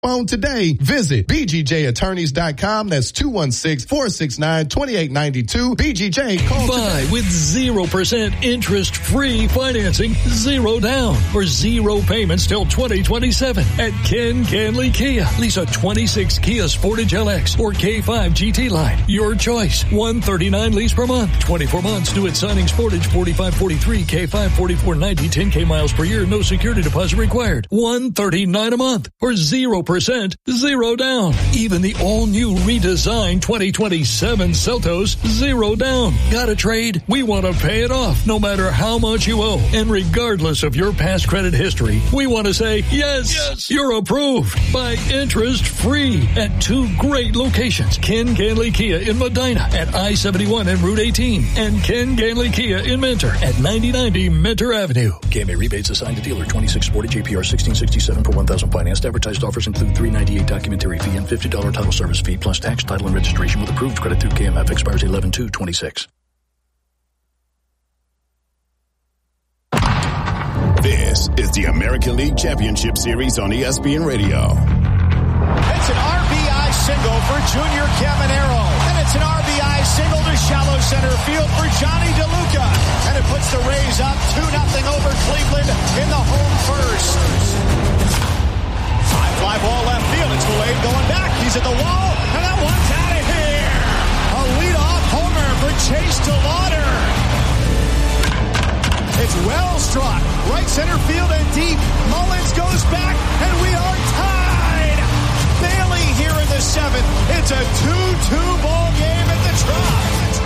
phone today. Visit BGJattorneys.com. That's 216-469-2892. BGJ. Call Buy with 0% interest-free financing, 0 down, or 0 payments till 2027 at Ken Canley Kia. Lease a 26 Kia Sportage LX or K5 GT line. Your choice. $139 lease per month. 24 months due at signing. Sportage $45.43, K5 $44.90, 10K miles per year. No security deposit required. $139 a month or 0%, 0 down. Even the all-new redesigned 2027 Seltos, 0 down. Got a trade? We want to pay it off no matter how much you owe. And regardless of your past credit history, we want to say, yes, you're approved by interest-free at 2 great locations. Ken Canley Kia in Medina at I-71 and Route 18. And Ken Canley Kia in Mentor at 9090 Mentor Avenue. KMA rebates assigned to dealer 26 Sportage APR 1667 per 1,000 financed. Advertised offers include $398 documentary fee and $50 title service fee plus tax, title, and registration with approved credit through KMF. Expires 11/2/26. This is the American League Championship Series on ESPN Radio. It's an RBI single for Junior Caminero. And it's an RBI single to shallow center field for Johnny DeLuca. And it puts the Rays up 2-0 over Cleveland in the home first. High fly ball left field. It's Vilade going back. He's at the wall. And that one's out of here. A leadoff homer for Chase DeLauder. It's well struck. Right center field and deep. Mullins goes back, and we are tied. Bailey here in the 7th. It's a 2-2 ball game at the Trop.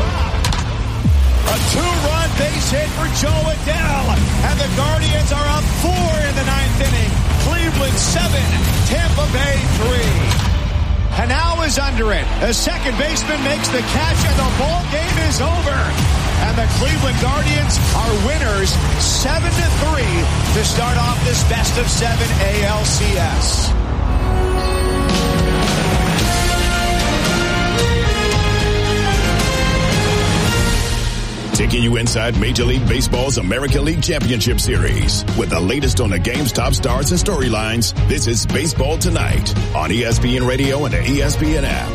A 2-run base hit for Joe Adell. And the Guardians are up 4 in the 9th inning. Cleveland 7, Tampa Bay 3. And now is under it. A second baseman makes the catch, and the ball game is over. And the Cleveland Guardians are winners 7-3 to start off this best of 7 ALCS. Taking you inside Major League Baseball's American League Championship Series. With the latest on the game's top stars and storylines, this is Baseball Tonight on ESPN Radio and the ESPN app.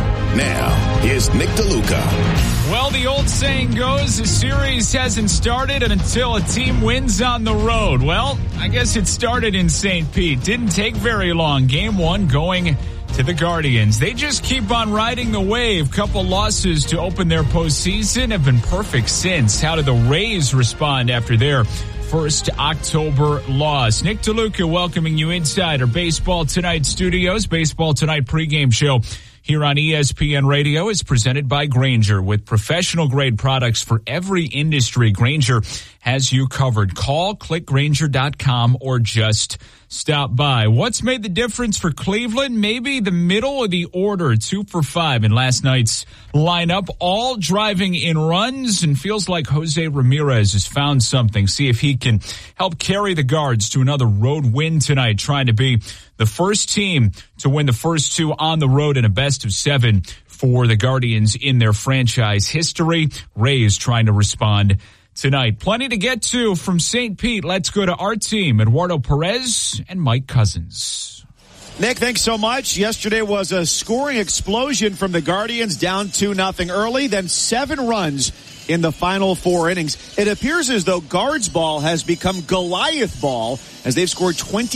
Now, here's Nick DeLuca. Well, the old saying goes, the series hasn't started until a team wins on the road. Well, I guess it started in St. Pete. Didn't take very long. Game 1 going to the Guardians. They just keep on riding the wave. Couple losses to open their postseason have been perfect since. How did the Rays respond after their first October loss? Nick DeLuca welcoming you inside our Baseball Tonight studios. Baseball Tonight pregame show here on ESPN Radio is presented by Grainger. With professional-grade products for every industry, Grainger has you covered. Call, click Grainger.com, or just stop by. What's made the difference for Cleveland? Maybe the middle of the order, 2 for 5 in last night's lineup, all driving in runs, and feels like Jose Ramirez has found something. See if he can help carry the Guards to another road win tonight, trying to be the first team to win the first 2 on the road in a best of 7 for the Guardians in their franchise history. Rays trying to respond tonight. Plenty to get to from St. Pete. Let's go to our team, Eduardo Perez and Mike Cousins. Nick, thanks so much. Yesterday was a scoring explosion from the Guardians, down 2-0 early, then 7 runs in the final 4 innings. It appears as though Guards ball has become Goliath ball, as they've scored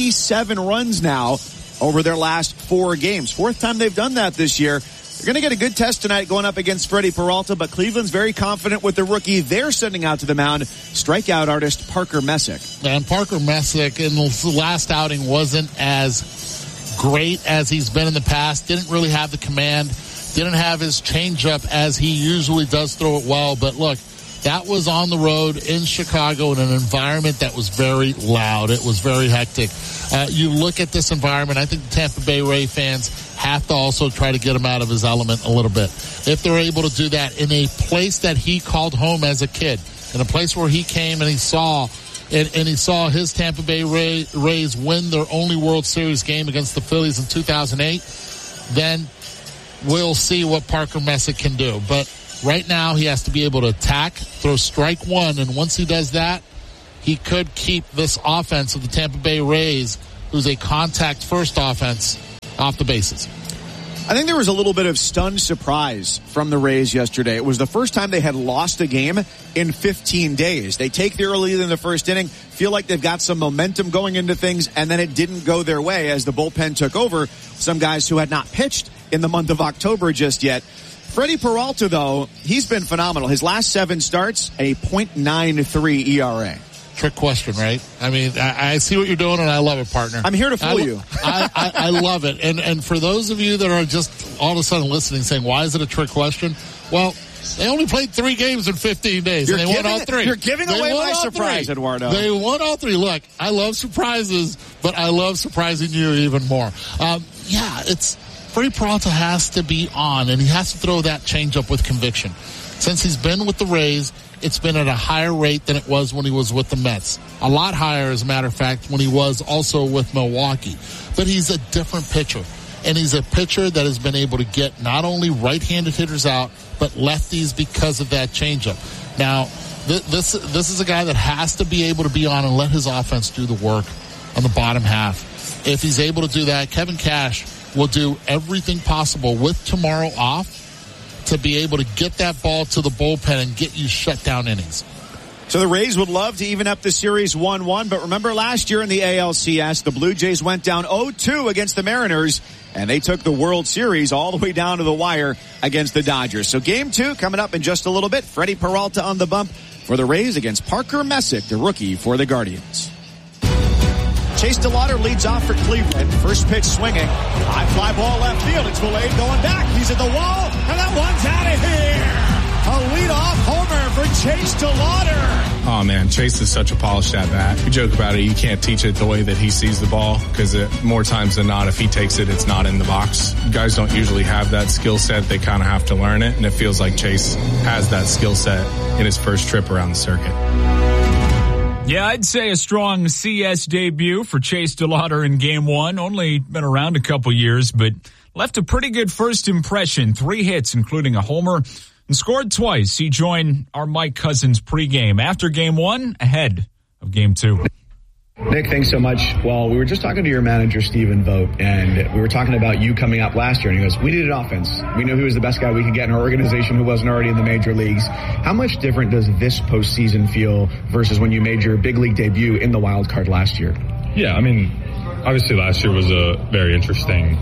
27 runs now over their last 4 games. 4th time they've done that this year. They're going to get a good test tonight going up against Freddie Peralta, but Cleveland's very confident with the rookie they're sending out to the mound, strikeout artist Parker Messick. And Parker Messick in the last outing wasn't as great as he's been in the past. Didn't really have the command. Didn't have his changeup as he usually does throw it well. But look, that was on the road in Chicago in an environment that was very loud. It was very hectic. You look at this environment, I think the Tampa Bay Ray fans have to also try to get him out of his element a little bit. If they're able to do that in a place that he called home as a kid, in a place where he came and he saw his Tampa Bay Rays win their only World Series game against the Phillies in 2008, then we'll see what Parker Messick can do. But right now he has to be able to attack, throw strike 1, and once he does that, he could keep this offense of the Tampa Bay Rays, who's a contact-first offense, off the bases. I think there was a little bit of stunned surprise from the Rays yesterday. It was the first time they had lost a game in 15 days. They take the early lead in the first inning, feel like they've got some momentum going into things, and then it didn't go their way as the bullpen took over. Some guys who had not pitched in the month of October just yet. Freddie Peralta, though, he's been phenomenal. His last 7 starts, a .93 ERA. Trick question, right? I mean, I see what you're doing, and I love it, partner. I'm here to fool you. I love it. And for those of you that are just all of a sudden listening, saying, why is it a trick question? Well, they only played 3 games in 15 days, and they won all 3. You're giving away my surprise, Eduardo. They won all 3. Look, I love surprises, but I love surprising you even more. Freddie Peralta has to be on, and he has to throw that changeup with conviction. Since he's been with the Rays, it's been at a higher rate than it was when he was with the Mets. A lot higher, as a matter of fact, when he was also with Milwaukee. But he's a different pitcher. And he's a pitcher that has been able to get not only right-handed hitters out, but lefties because of that changeup. Now, this is a guy that has to be able to be on and let his offense do the work on the bottom half. If he's able to do that, Kevin Cash will do everything possible with tomorrow off to be able to get that ball to the bullpen and get you shut down innings. So the Rays would love to even up the series 1-1, but remember last year in the ALCS, the Blue Jays went down 0-2 against the Mariners, and they took the World Series all the way down to the wire against the Dodgers. So game 2 coming up in just a little bit. Freddie Peralta on the bump for the Rays against Parker Messick, the rookie for the Guardians. Chase DeLauder leads off for Cleveland. First pitch swinging. High fly ball left field. It's Millade going back. He's at the wall, and that one's out of here. A leadoff homer for Chase DeLauder. Oh, man, Chase is such a polished at-bat. We joke about it. You can't teach it the way that he sees the ball because more times than not, if he takes it, it's not in the box. Guys don't usually have that skill set. They kind of have to learn it, and it feels like Chase has that skill set in his first trip around the circuit. Yeah, I'd say a strong CS debut for Chase DeLauder in Game 1. Only been around a couple years, but left a pretty good first impression. 3 hits, including a homer, and scored twice. He joined our Mike Cousins pregame after Game 1, ahead of Game 2. Nick, thanks so much. Well, we were just talking to your manager, Stephen Vogt, and we were talking about you coming up last year, and he goes, we needed offense. We knew he was the best guy we could get in our organization who wasn't already in the major leagues. How much different does this postseason feel versus when you made your big league debut in the wild card last year? Yeah, I mean, obviously last year was a very interesting,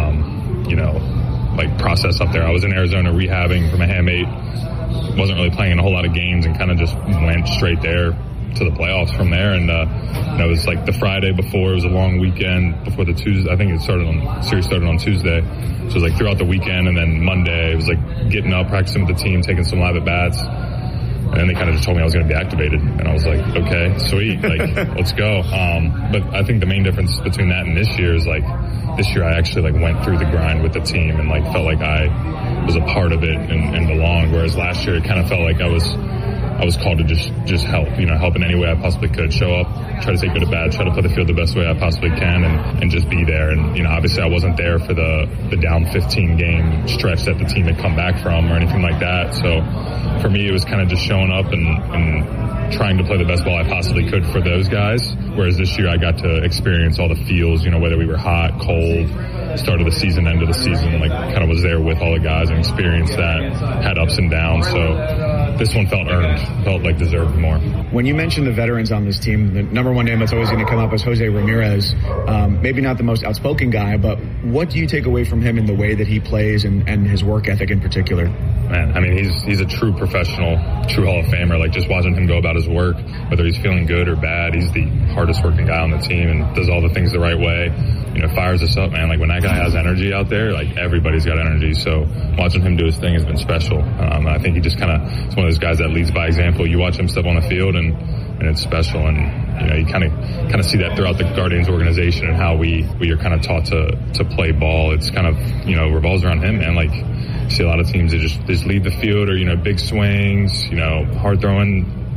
process up there. I was in Arizona rehabbing from a hamate, wasn't really playing in a whole lot of games, and kind of just went straight there to the playoffs from there. And it was like the Friday before, it was a long weekend before the Tuesday. I think series started on Tuesday, so it was like throughout the weekend, and then Monday it was like getting up, practicing with the team, taking some live at bats, and then they kind of just told me I was going to be activated, and I was like, okay, sweet, like let's go. But I think the main difference between that and this year is like this year I actually like went through the grind with the team and like felt like I was a part of it and belonged, whereas last year it kind of felt like I was called to just help, help in any way I possibly could. Show up, try to take good or bad, try to play the field the best way I possibly can, and just be there. And, obviously I wasn't there for the down 15 game stretch that the team had come back from or anything like that. So for me, it was kind of just showing up and trying to play the best ball I possibly could for those guys. Whereas this year I got to experience all the feels, whether we were hot, cold, start of the season, end of the season, like kind of was there with all the guys and experienced that, had ups and downs. So this one felt earned, felt like deserved more. When you mentioned the veterans on this team, the number one name that's always going to come up is Jose Ramirez. Maybe not the most outspoken guy, but what do you take away from him in the way that he plays and his work ethic in particular? Man, I mean, he's a true professional, true Hall of Famer. Like just watching him go about his work, whether he's feeling good or bad, he's the hardest working guy on the team and does all the things the right way. Fires us up, man. Like when that guy has energy out there, like everybody's got energy. So watching him do his thing has been special. I think he just kind of is one of those guys that leads by example. You watch him step on the field and it's special. And you kind of see that throughout the Guardians organization and how we are kind of taught to play ball. It's kind of revolves around him, man. Like you see a lot of teams that just lead the field or big swings, hard throwing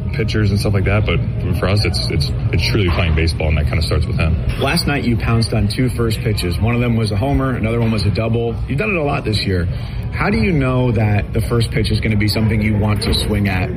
pitchers and stuff like that, but for us, it's truly playing baseball, and that kind of starts with him. Last night you pounced on 2 first pitches. One of them was a homer, another one was a double. You've done it a lot this year. How do you know that the first pitch is going to be something you want to swing at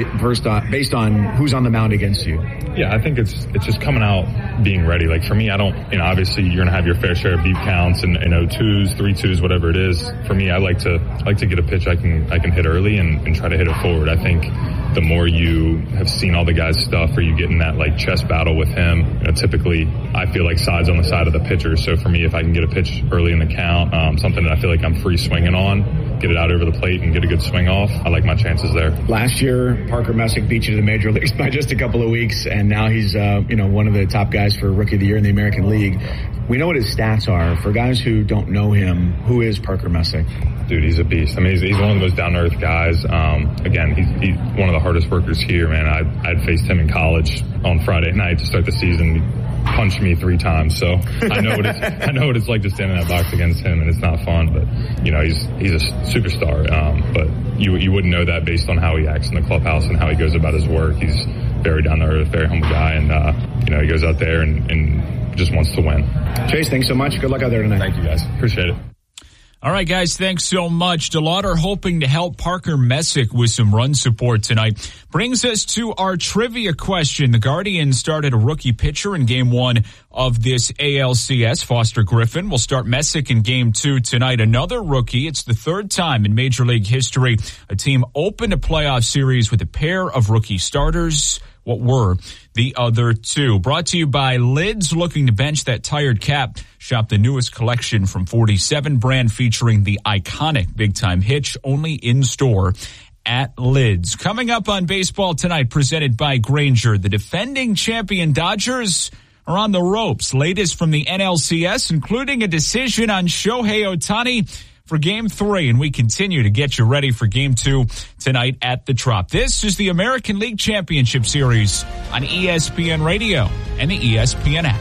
based on who's on the mound against you? Yeah, I think it's just coming out, being ready. Like for me, I don't, obviously you're going to have your fair share of beep counts and 0-2s, 3-2s, whatever it is. For me, I like to get a pitch I can hit early and try to hit it forward. I think the more you have seen all the guys' stuff, or you get in that like chest battle with him, typically I feel like side's on the side of the pitcher. So for me, if I can get a pitch early in the count, something that I feel like I'm free swinging on, get it out over the plate and get a good swing off, I like my chances there. Last year, Parker Messick beat you to the major leagues by just a couple of weeks, and now he's one of the top guys for Rookie of the Year in the American League. We know what his stats are. For guys who don't know him, who is Parker Messick? Dude, he's a beast. I mean, he's one of the most down-to-earth guys. Again, he's one of the hardest workers here, man. I'd faced him in college on Friday night to start the season. He punched me 3 times, so I know what it's like to stand in that box against him, and it's not fun. But he's a superstar. But you wouldn't know that based on how he acts in the clubhouse and how he goes about his work. He's very down-to-earth, very humble guy, and he goes out there and just wants to win. Chase, thanks so much. Good luck out there tonight. Thank you, guys. Appreciate it. All right, guys, thanks so much. DeLauder hoping to help Parker Messick with some run support tonight. Brings us to our trivia question. The Guardians started a rookie pitcher in Game 1 of this ALCS. Foster Griffin will start Messick in Game 2 tonight. Another rookie. It's the 3rd time in Major League history a team opened a playoff series with a pair of rookie starters. What were the other 2? Brought to you by Lids. Looking to bench that tired cap? Shop the newest collection from 47 brand featuring the iconic Big Time Hitch, only in store at Lids. Coming up on Baseball Tonight, presented by Grainger, the defending champion Dodgers are on the ropes. Latest from the NLCS, including a decision on Shohei Ohtani for Game 3, and we continue to get you ready for Game 2 tonight at the Trop. This is the American League Championship Series on ESPN Radio and the ESPN app.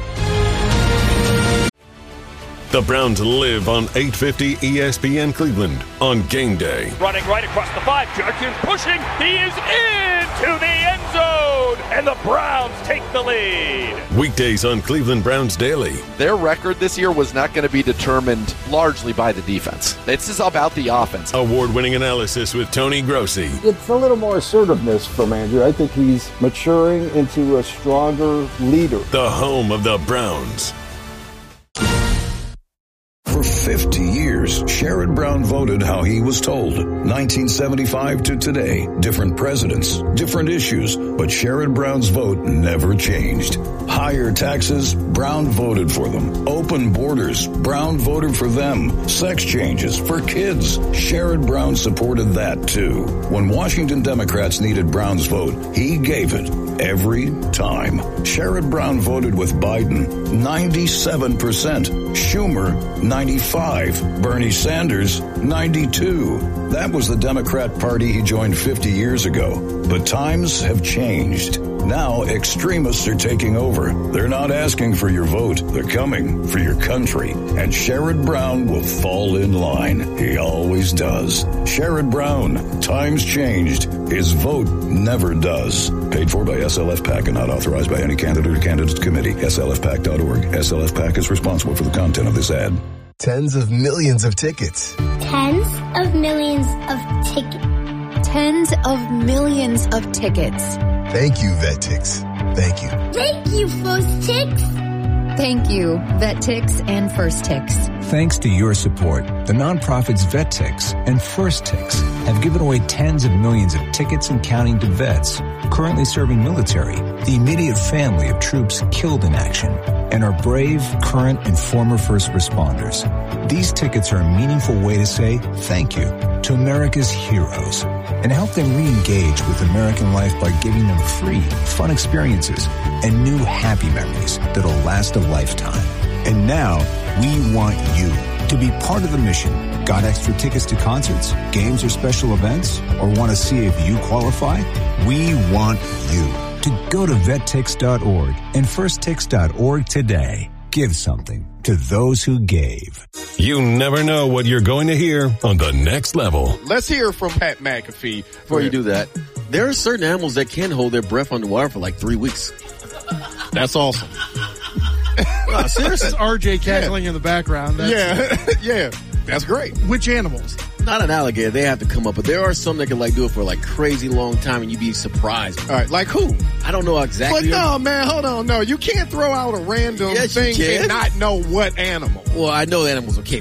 The Browns live on 850 ESPN Cleveland on game day. Running right across the 5. Judkins pushing. He is into the end zone. And the Browns take the lead. Weekdays on Cleveland Browns Daily. Their record this year was not going to be determined largely by the defense. This is about the offense. Award-winning analysis with Tony Grossi. It's a little more assertiveness from Andrew. I think he's maturing into a stronger leader. The home of the Browns. For 50 years, Sherrod Brown voted how he was told. 1975 to today, different presidents, different issues, but Sherrod Brown's vote never changed. Higher taxes, Brown voted for them. Open borders, Brown voted for them. Sex changes for kids, Sherrod Brown supported that too. When Washington Democrats needed Brown's vote, he gave it every time. Sherrod Brown voted with Biden, 97%. Schumer, 95. Bernie Sanders, 92. That was the Democrat Party he joined 50 years ago. But times have changed. Now extremists are taking over. They're not asking for your vote. They're coming for your country. And Sherrod Brown will fall in line. He always does. Sherrod Brown. Times changed. His vote never does. Paid for by SLF PAC and not authorized by any candidate or candidates committee. SLFPAC.org. SLF PAC is responsible for the content of this ad. Tens of millions of tickets. Tens of millions of tickets. Tens of millions of tickets. Thank you, VetTix. Thank you. Thank you, FirstTix. Thank you, VetTix and FirstTix. Thanks to your support, the nonprofits VetTix and FirstTix have given away tens of millions of tickets and counting to vets currently serving military, the immediate family of troops killed in action, and our brave, current, and former first responders. These tickets are a meaningful way to say thank you to America's heroes and help them re-engage with American life by giving them free, fun experiences and new happy memories that'll last a lifetime. And now, we want you to be part of the mission. Got extra tickets to concerts, games, or special events? Or want to see if you qualify? We want you to go to vettix.org and firsttix.org today. Give something to those who gave. You never know what you're going to hear on The Next Level. Let's hear from Pat McAfee. Before you do that, There are certain animals that can hold their breath underwater for like 3 weeks. That's awesome. No, seriously. That's RJ cackling in the background. Yeah. That's great. Which animals? Not an alligator. They have to come up, but there are some that can like do it for like crazy long time, and you'd be surprised. All right, like who? I don't know exactly. But no, man, hold on. No, you can't throw out a random thing and not know what animal. Well, I know animals are capable.